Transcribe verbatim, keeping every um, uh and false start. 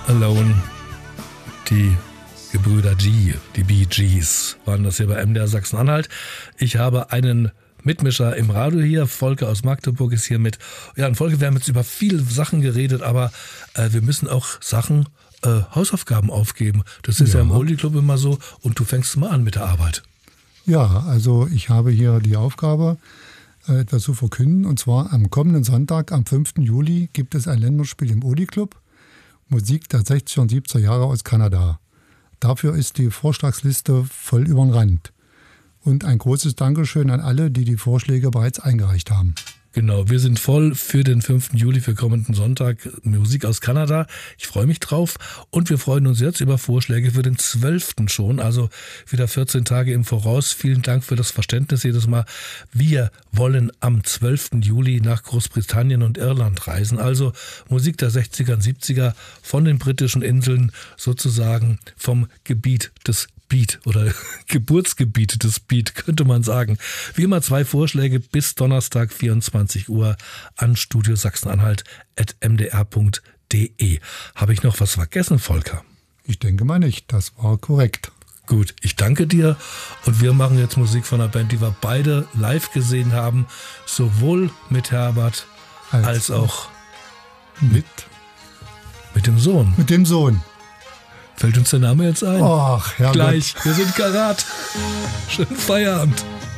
Alone. Die Gebrüder G, die Bee Gees, waren das hier bei M D R Sachsen-Anhalt. Ich habe einen Mitmischer im Radio hier, Volker aus Magdeburg ist hier mit. Ja, in Folge, wir haben jetzt über viele Sachen geredet, aber äh, wir müssen auch Sachen, äh, Hausaufgaben aufgeben. Das ist ja, ja im Oldie Club immer so und du fängst mal an mit der Arbeit. Ja, also ich habe hier die Aufgabe, äh, etwas zu verkünden. Und zwar am kommenden Sonntag, am fünften Juli, gibt es ein Länderspiel im Oldie Club. Musik der sechziger und siebziger Jahre aus Kanada. Dafür ist die Vorschlagsliste voll über den Rand. Und ein großes Dankeschön an alle, die die Vorschläge bereits eingereicht haben. Genau, wir sind voll für den fünften Juli, für kommenden Sonntag, Musik aus Kanada. Ich freue mich drauf und wir freuen uns jetzt über Vorschläge für den zwölften schon, also wieder vierzehn Tage im Voraus. Vielen Dank für das Verständnis jedes Mal. Wir wollen am zwölften Juli nach Großbritannien und Irland reisen, also Musik der sechziger und siebziger von den britischen Inseln, sozusagen vom Gebiet des Beat oder Geburtsgebiet des Beat, könnte man sagen. Wie immer zwei Vorschläge bis Donnerstag vierundzwanzig Uhr an studio sachsen-anhalt at m d r punkt d e. Habe ich noch was vergessen, Volker? Ich denke mal nicht, das war korrekt. Gut, ich danke dir und wir machen jetzt Musik von einer Band, die wir beide live gesehen haben, sowohl mit Herbert als, als auch mit, mit dem Sohn. Mit dem Sohn. Fällt uns der Name jetzt ein? Ach, Herrgott. Gleich, wir sind Karat. Schönen Feierabend.